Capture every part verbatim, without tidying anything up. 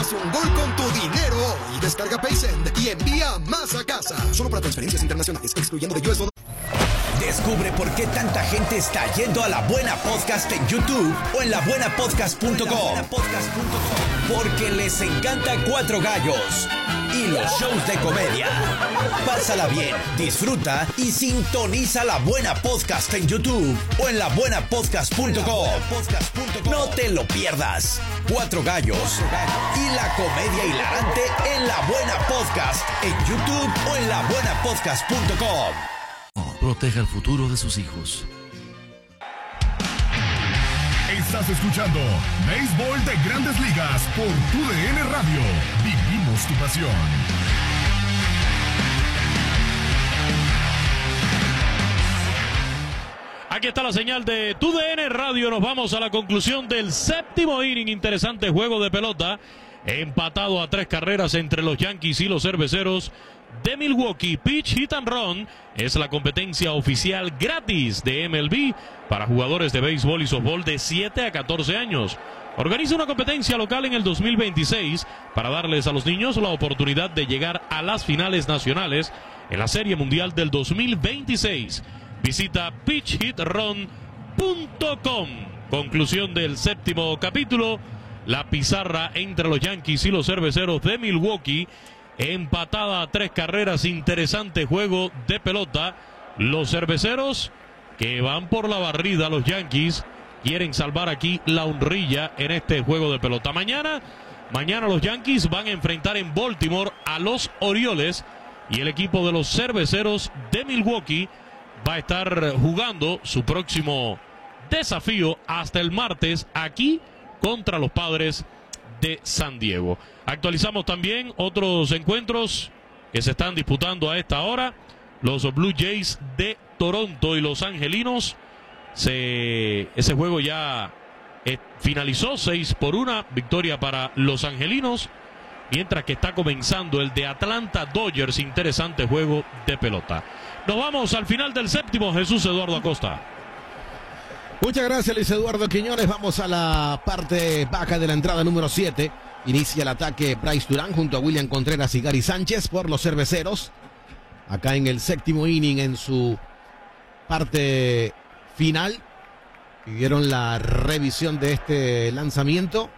Haz un gol con tu dinero hoy. Descarga Paysend y envía más a casa. Solo para transferencias internacionales, excluyendo de U S. Descubre por qué tanta gente está yendo a La Buena Podcast en YouTube o en la buena podcast punto com. Porque les encanta Cuatro Gallos y los shows de comedia. Pásala bien, disfruta y sintoniza La Buena Podcast en YouTube o en la buena podcast punto com. No te lo pierdas. Cuatro Gallos y la comedia hilarante en La Buena Podcast en YouTube o en la buena podcast punto com. Proteja el futuro de sus hijos. Estás escuchando Béisbol de Grandes Ligas por Tu D N Radio. Vivimos tu pasión. Aquí está la señal de Tu D N Radio. Nos vamos a la conclusión del séptimo inning. Interesante juego de pelota. Empatado a tres carreras entre los Yankees y los Cerveceros de Milwaukee. Pitch Hit and Run es la competencia oficial gratis de M L B para jugadores de béisbol y softball de siete a catorce años. Organiza una competencia local en el dos mil veintiséis para darles a los niños la oportunidad de llegar a las finales nacionales en la Serie Mundial del dos mil veintiséis. Visita pitch hit run punto com. Conclusión del séptimo capítulo. La pizarra entre los Yankees y los Cerveceros de Milwaukee. Empatada a tres carreras, interesante juego de pelota. Los Cerveceros que van por la barrida, los Yankees quieren salvar aquí la honrilla en este juego de pelota. Mañana, mañana los Yankees van a enfrentar en Baltimore a los Orioles y el equipo de los Cerveceros de Milwaukee va a estar jugando su próximo desafío hasta el martes aquí contra los Padres de San Diego. Actualizamos también otros encuentros que se están disputando a esta hora. Los Blue Jays de Toronto y los Angelinos. Se, ese juego ya eh, finalizó seis por una. Victoria para los Angelinos. Mientras que está comenzando el de Atlanta Dodgers. Interesante juego de pelota. Nos vamos al final del séptimo. Jesús Eduardo Acosta. Muchas gracias, Luis Eduardo Quiñones. Vamos a la parte baja de la entrada número siete. Inicia el ataque Bryce Durán junto a William Contreras y Gary Sánchez por los Cerveceros. Acá en el séptimo inning, en su parte final, pidieron la revisión de este lanzamiento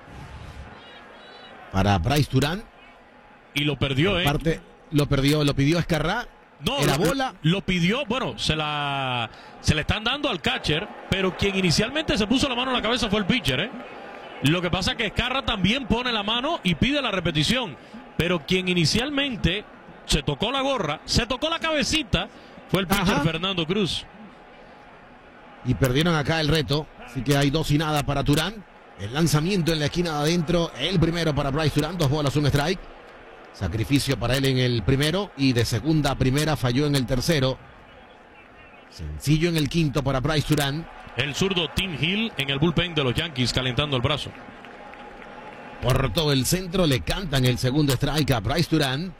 para Bryce Durán. Y lo perdió, ¿eh? Parte, lo perdió, lo pidió Escarrá. No, ¿Era lo, bola? Lo pidió, bueno, se la se le están dando al catcher, pero quien inicialmente se puso la mano en la cabeza fue el pitcher, ¿eh? Lo que pasa es que Escarra también pone la mano y pide la repetición, pero quien inicialmente se tocó la gorra, se tocó la cabecita, fue el pitcher Ajá. Fernando Cruz. Y perdieron acá el reto, así que hay dos y nada para Durán. El lanzamiento en la esquina de adentro, el primero para Bryce Durán, dos bolas, un strike. Sacrificio para él en el primero y de segunda a primera falló en el tercero. Sencillo en el quinto para Bryce Durán. El zurdo Tim Hill en el bullpen de los Yankees calentando el brazo. Por todo el centro le cantan el segundo strike a Bryce Durán.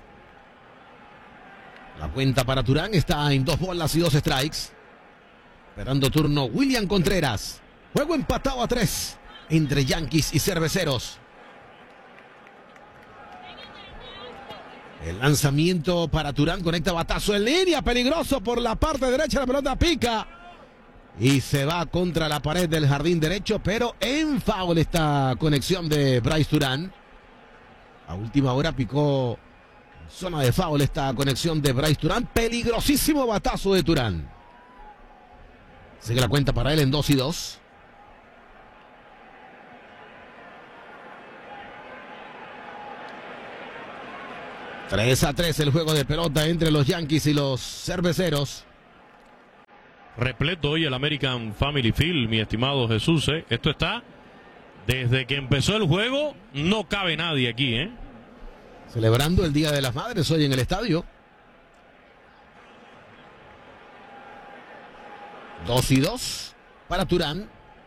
La cuenta para Durán está en dos bolas y dos strikes. Esperando turno William Contreras. Juego empatado a tres entre Yankees y Cerveceros. El lanzamiento para Durán, conecta batazo en línea, peligroso por la parte derecha, la pelota pica y se va contra la pared del jardín derecho, pero en foul esta conexión de Bryce Durán. A última hora picó zona de foul esta conexión de Bryce Durán, peligrosísimo batazo de Durán. Sigue la cuenta para él en dos y dos. tres a tres el juego de pelota entre los Yankees y los Cerveceros. Repleto hoy el American Family Field, mi estimado Jesús, ¿eh? Esto está, desde que empezó el juego, no cabe nadie aquí, ¿eh? Celebrando el Día de las Madres hoy en el estadio. Dos y dos para Durán.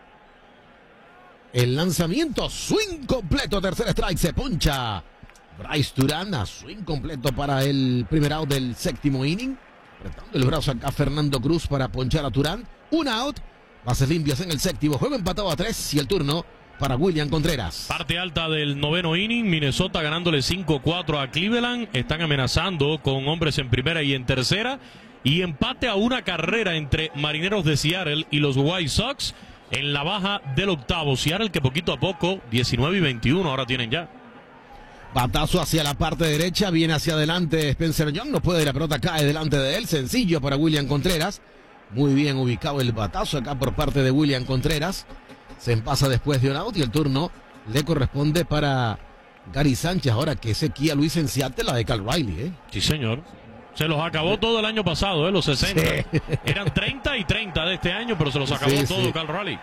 El lanzamiento, swing completo, tercer strike, se poncha Bryce Durán, a swing completo para el primer out del séptimo inning. Apretando el brazo acá Fernando Cruz para ponchar a Durán. Un out, bases limpias en el séptimo, juego empatado a tres y el turno para William Contreras. Parte alta del noveno inning, Minnesota ganándole cinco cuatro a Cleveland. Están amenazando con hombres en primera y en tercera. Y empate a una carrera entre Marineros de Seattle y los White Sox en la baja del octavo. Seattle que poquito a poco, diecinueve y veintiuno ahora tienen ya. Batazo hacia la parte derecha, viene hacia adelante Spencer Young, no puede, la pelota cae delante de él, sencillo para William Contreras. Muy bien ubicado el batazo acá por parte de William Contreras. Se empasa después de un out y el turno le corresponde para Gary Sánchez. Ahora que ese Kia Luis en Seattle, la de Cal Riley, ¿eh? Sí, señor. Se los acabó todo el año pasado, ¿eh? Los sesenta. Sí. Eran treinta y treinta de este año, pero se los acabó sí, todo sí. Cal Riley.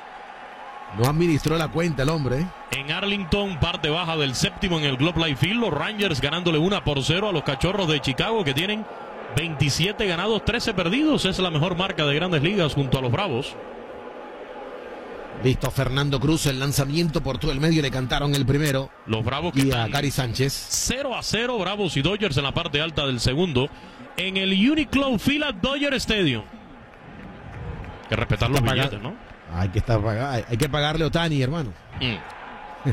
No administró la cuenta el hombre, ¿eh? En Arlington, parte baja del séptimo en el Globe Life Field. Los Rangers ganándole una por cero a los Cachorros de Chicago, que tienen veintisiete ganados, trece perdidos. Es la mejor marca de Grandes Ligas junto a los Bravos. Listo Fernando Cruz, el lanzamiento por todo el medio, le cantaron el primero. Los Bravos que y a Gary Sánchez. cero a cero, Bravos y Dodgers en la parte alta del segundo. En el Uniclub Field at Dodger Stadium. Hay que respetar los billetes, ¿no? Hay que, estar, hay que pagarle a Ohtani, hermano. Mm.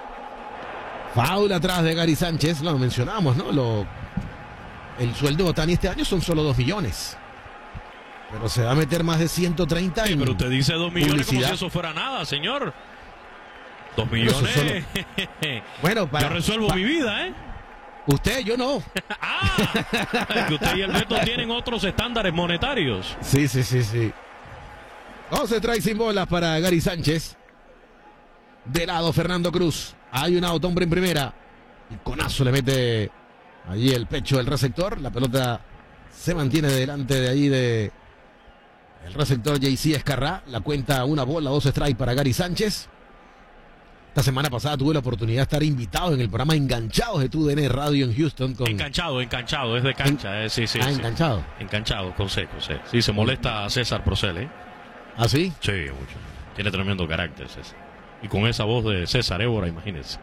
Foul atrás de Gary Sánchez, lo mencionamos, ¿no? Lo, el sueldo de Ohtani este año son solo dos millones. Pero se va a meter más de ciento treinta sí, en pero usted dice dos millones publicidad. Como si eso fuera nada, señor. Dos millones. Solo... bueno, para, yo resuelvo pa... mi vida, ¿eh? Usted, yo no. ah, que usted y el Beto tienen otros estándares monetarios. Sí, sí, sí, sí. doce strikes sin bolas para Gary Sánchez. De lado Fernando Cruz. Hay un out, hombre en primera. Y conazo le mete allí el pecho del receptor. La pelota se mantiene delante de ahí de el receptor J C Escarrá. La cuenta una bola, dos strikes para Gary Sánchez. Esta semana pasada tuve la oportunidad de estar invitado en el programa Enganchados de T U D N Radio en Houston. Con... Enganchado, enganchado, es de cancha. En... Eh, sí, sí, ah, sí. enganchado. Enganchado, con C, con C. Sí, se molesta a César Procel, ¿eh? ¿Ah, sí? Sí, mucho. Tiene tremendo carácter, César. Y con esa voz de César Évora, imagínense.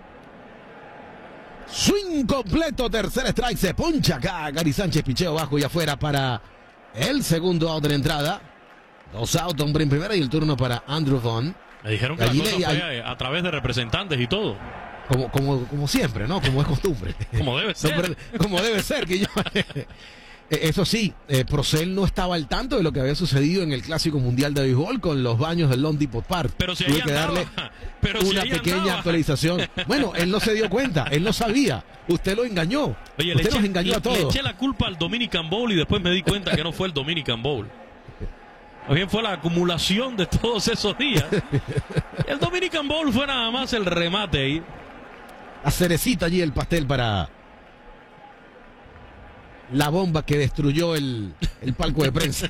Swing completo, tercer strike, se poncha acá. Gary Sánchez, picheo bajo y afuera para el segundo out de la entrada. Dos out, hombre en primera y el turno para Andrew Vaughn. Me dijeron que allí la cosa le... fue a, a través de representantes y todo. Como, como, como siempre, ¿no? Como es costumbre. Como debe ser. Como debe ser. Que yo... Eso sí, eh, Procel no estaba al tanto de lo que había sucedido en el Clásico Mundial de Béisbol con los baños del Lone Depot Park. Pero si Tuve que andaba, darle pero una si pequeña andaba. actualización. Bueno, él no se dio cuenta, él no sabía. Usted lo engañó. Oye, Usted le nos eché, engañó le, a todos. Le eché la culpa al Dominican Bowl y después me di cuenta que no fue el Dominican Bowl. Más bien fue la acumulación de todos esos días. El Dominican Bowl fue nada más el remate ahí. La cerecita allí, el pastel para la bomba que destruyó el, el palco de prensa.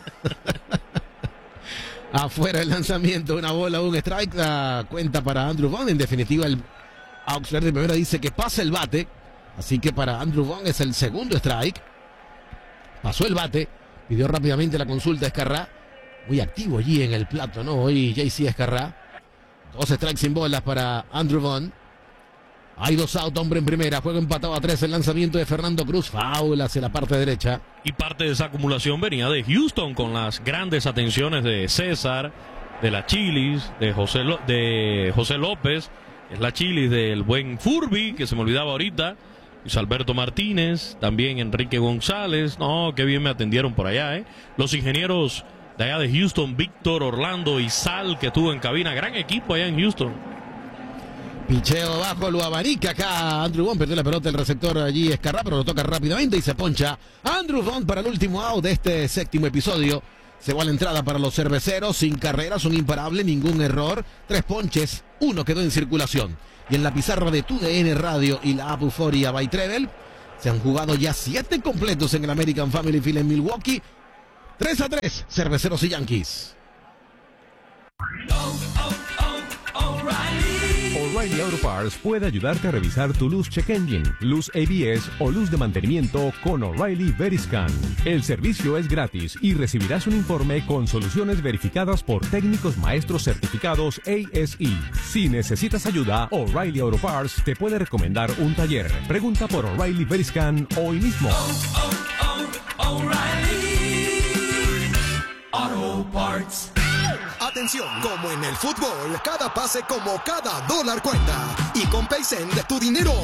Afuera el lanzamiento, una bola, un strike, la cuenta para Andrew Vaughn. En definitiva, el auxiliar de primera dice que pasa el bate. Así que para Andrew Vaughn es el segundo strike. Pasó el bate, pidió rápidamente la consulta a Escarrá. Muy activo allí en el plato, ¿no? Hoy J C Escarrá. Dos strikes sin bolas para Andrew Vaughn. Hay dos out, hombre en primera. Juego empatado a tres. El lanzamiento de Fernando Cruz. Foul hacia la parte derecha. Y parte de esa acumulación venía de Houston con las grandes atenciones de César, de la Chilis, de José, Lo de José López. Es la Chilis del buen Furby, que se me olvidaba ahorita. Luis Alberto Martínez. También Enrique González. No, qué bien me atendieron por allá, ¿eh? Los ingenieros de allá de Houston, Víctor, Orlando y Sal, que estuvo en cabina. Gran equipo allá en Houston. Picheo bajo, lo abanica acá. Andrew Vaughn perdió la pelota, el receptor allí Escarrá, pero lo toca rápidamente y se poncha. Andrew Vaughn para el último out de este séptimo episodio. Se va a la entrada para los cerveceros, sin carreras, un imparable, ningún error. Tres ponches, uno quedó en circulación. Y en la pizarra de T U D N Radio y la app Euphoria by Treble, se han jugado ya siete completos en el American Family Field en Milwaukee. tres a tres, cerveceros y Yankees. O'Reilly Auto Parts puede ayudarte a revisar tu luz check engine, luz A B S o luz de mantenimiento con O'Reilly Veriscan. El servicio es gratis y recibirás un informe con soluciones verificadas por técnicos maestros certificados A S E. Si necesitas ayuda, O'Reilly Auto Parts te puede recomendar un taller. Pregunta por O'Reilly Veriscan hoy mismo. Oh, oh, oh, O'Reilly Auto Parts. atención. Como en el fútbol, cada pase como cada dólar cuenta. Y con PaySend, tu dinero